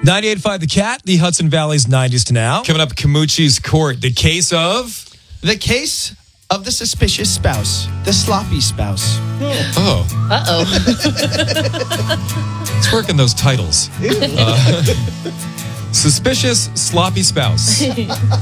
98.5 The Cat, the Hudson Valley's 90s to now. Coming up, Camucci's Court. The case of... The case of the suspicious spouse, the sloppy spouse. Oh. Uh-oh. Let's work on those titles. Suspicious sloppy spouse.